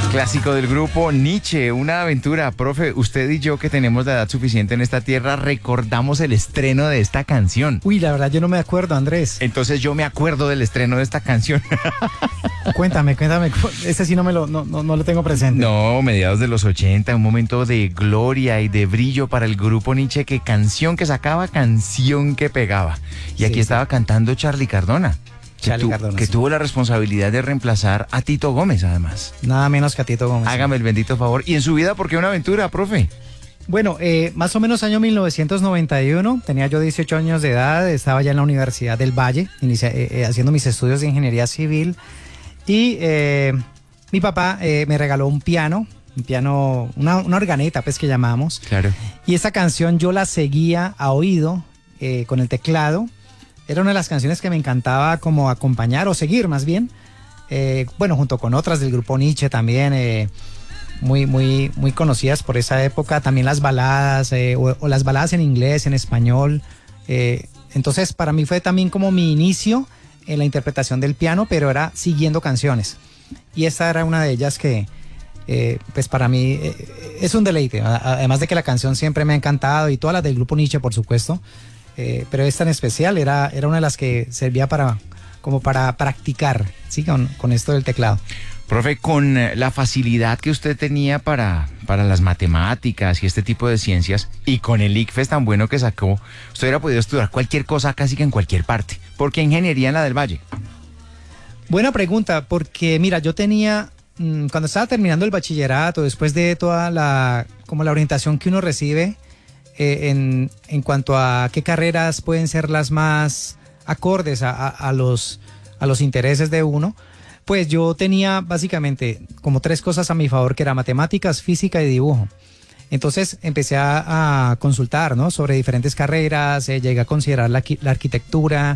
Clásico del grupo Nietzsche, una aventura. Profe, usted y yo que tenemos la edad suficiente en esta tierra, recordamos el estreno de esta canción. Uy, la verdad yo no me acuerdo, Andrés. Entonces yo me acuerdo del estreno de esta canción. Cuéntame, ese sí no lo tengo presente. No, mediados de los 80, un momento de gloria y de brillo para el grupo Nietzsche, que canción que sacaba, canción que pegaba. Y aquí estaba cantando Charly Cardona. Que tuvo la responsabilidad de reemplazar a Tito Gómez, además. Nada menos que a Tito Gómez. Hágame el bendito favor. ¿Y en su vida por qué una aventura, profe? Bueno, más o menos año 1991, tenía yo 18 años de edad, estaba ya en la Universidad del Valle, haciendo mis estudios de ingeniería civil, y mi papá me regaló un piano, una organeta, pues, que llamamos. Claro. Y esa canción yo la seguía a oído, con el teclado. Era una de las canciones que me encantaba como acompañar o seguir más bien. Bueno, junto con otras del grupo Nietzsche también, muy conocidas por esa época. También las baladas o las baladas en inglés, en español. Entonces para mí fue también como mi inicio en la interpretación del piano, pero era siguiendo canciones. Y esta era una de ellas que pues para mí es un deleite. Además de que la canción siempre me ha encantado y todas las del grupo Nietzsche, por supuesto. Pero esta en especial era una de las que servía para practicar, ¿sí? con esto del teclado. Profe, con la facilidad que usted tenía para las matemáticas y este tipo de ciencias, y con el ICFES tan bueno que sacó, usted hubiera podido estudiar cualquier cosa casi que en cualquier parte. ¿Por qué ingeniería en la del Valle? Buena pregunta, porque mira, yo tenía, cuando estaba terminando el bachillerato, después de toda la orientación que uno recibe, en cuanto a qué carreras pueden ser las más acordes a los intereses de uno, pues yo tenía básicamente como 3 cosas a mi favor, que era matemáticas, física y dibujo. Entonces empecé a consultar, ¿no?, sobre diferentes carreras, llegué a considerar la arquitectura,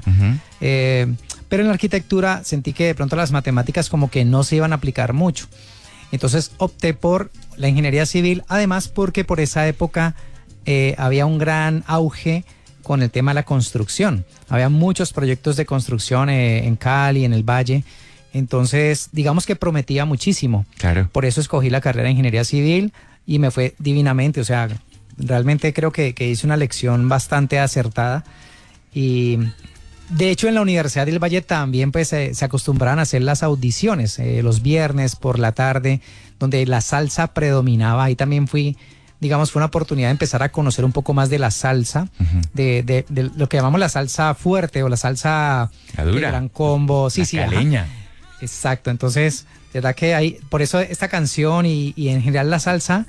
pero en la arquitectura sentí que de pronto las matemáticas como que no se iban a aplicar mucho. Entonces opté por la ingeniería civil, además porque por esa época había un gran auge con el tema de la construcción. Había muchos proyectos de construcción en Cali, en el Valle. Entonces, digamos que prometía muchísimo. Claro. Por eso escogí la carrera de ingeniería civil y me fue divinamente. O sea, realmente creo que hice una lección bastante acertada. Y de hecho, en la Universidad del Valle también pues se acostumbraban a hacer las audiciones los viernes por la tarde, donde la salsa predominaba. Ahí también fue una oportunidad de empezar a conocer un poco más de la salsa, de lo que llamamos la salsa fuerte o la salsa de gran combo. Sí, caleña. Exacto, entonces, de verdad que hay, por eso esta canción y en general la salsa,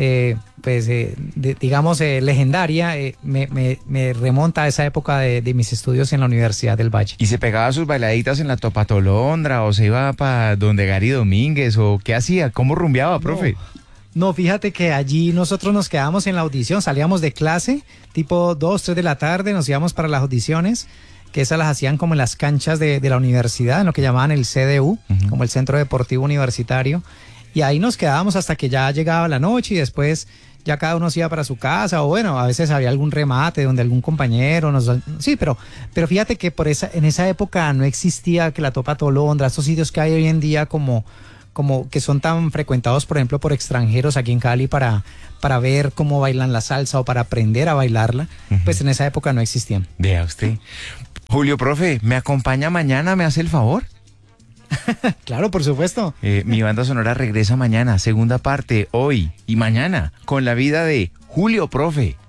legendaria, me remonta a esa época de mis estudios en la Universidad del Valle. ¿Y se pegaba sus bailaditas en la Topatolondra o se iba para donde Gary Domínguez o qué hacía? ¿Cómo rumbeaba, profe? No, fíjate que allí nosotros nos quedábamos en la audición, salíamos de clase, tipo 2, 3 de la tarde, nos íbamos para las audiciones, que esas las hacían como en las canchas de la universidad, en lo que llamaban el CDU, como el Centro Deportivo Universitario, y ahí nos quedábamos hasta que ya llegaba la noche y después ya cada uno se iba para su casa, o bueno, a veces había algún remate donde algún compañero Sí, pero fíjate que en esa época no existía que la Topatolondra, estos sitios que hay hoy en día como que son tan frecuentados, por ejemplo, por extranjeros aquí en Cali para ver cómo bailan la salsa o para aprender a bailarla, pues en esa época no existían. Vea usted. Julio, profe, ¿me acompaña mañana? ¿Me hace el favor? Claro, por supuesto. Mi banda sonora regresa mañana, segunda parte, hoy y mañana, con la vida de Julio, profe.